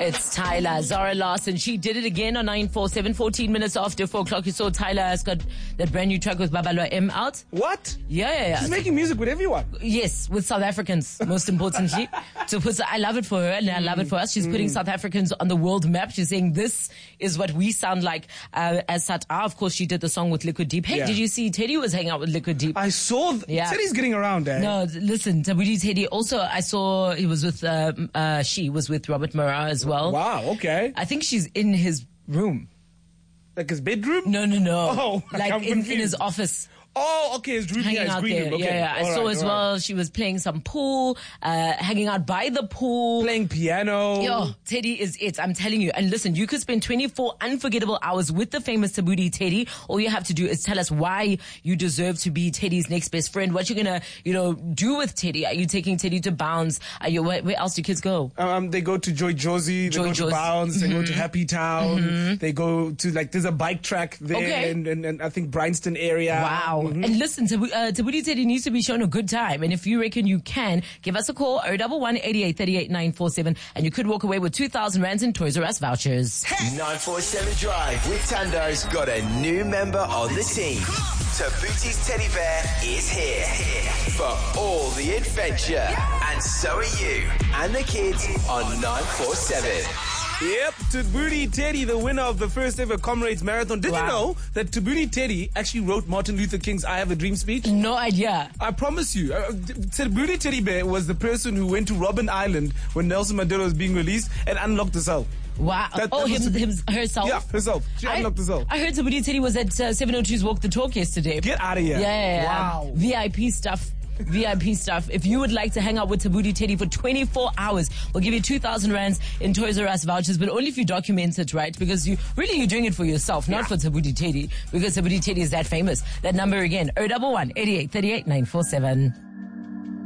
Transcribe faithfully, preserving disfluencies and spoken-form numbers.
It's Tyler, Zara Larson. She did it again on nine four seven, fourteen minutes after four o'clock. You saw Tyler has got that brand new track with Babalwa M out. What? Yeah, yeah, yeah. She's making music with everyone. Yes, with South Africans, most importantly. So I love it for her and I love it for us. She's putting South Africans on the world map. She's saying this is what we sound like uh, as Sat A. Of course, she did the song with Liquid Deep. Hey, Yeah. did you see Teddy was hanging out with Liquid Deep? I saw. Th- Yeah. Teddy's getting around, eh? No, listen, Tabudi Teddy. Also, I saw he was with, uh, uh, she was with Robert Murrah as well. Wow. Okay. I think she's in his room. Like his bedroom? No, no, no. Oh, like I'm in, in his confused. office. Oh, okay. His room. Hanging Yeah, his out green there. room. Okay. Yeah, yeah. I All saw right, as all right. well she was playing some pool, uh, hanging out by the pool. Playing piano. Yo, Teddy is it. I'm telling you. And listen, you could spend twenty-four unforgettable hours with the famous Tabudi Teddy. All you have to do is tell us why you deserve to be Teddy's next best friend. What you're gonna, you know, do with Teddy. Are you taking Teddy to Bounds? Are you, where, where else do kids go? Um, they go to Joy Josie, they Joy go Josie. to Bounds, they Mm-hmm. go to Happy Town, mm-hmm. they go to, like, there's a bike track there, Okay. and, and, and I think Bryanston area. Wow. Mm-hmm. And listen, Tabu- uh, Tabudi Teddy needs to be shown a good time. And if you reckon you can, give us a call, oh one one, eight eight three eight, nine four seven, and you could walk away with two thousand rands in Toys R Us vouchers. nine four seven Drive with Tando's got a new member on the team. Tabuti's teddy bear is here for all the adventure. And so are you and the kids on nine four seven. Yep, Tabudi Teddy, the winner of the first ever Comrades Marathon. Did Wow. you know that Tabudi Teddy actually wrote Martin Luther King's I Have a Dream speech? No idea. I promise you. Uh, Tabudi Teddy Bear was the person who went to Robben Island when Nelson Mandela was being released and unlocked the cell. Wow. That- oh, that was him, the- him, herself? Yeah, herself. She I, unlocked the cell. I heard Tabudi Teddy was at uh, seven oh two's Walk the Talk yesterday. Get out of here. Yeah, yeah, yeah. Wow. V I P stuff. V I P stuff. If you would like to hang out with Tabudi Teddy for twenty-four hours, we'll give you two thousand rands in Toys R Us vouchers, but only if you document it, right? Because you really you're doing it for yourself, not Yeah. for Tabudi Teddy, because Tabudi Teddy is that famous. That number again, oh one one, eight eight three eight, nine four seven.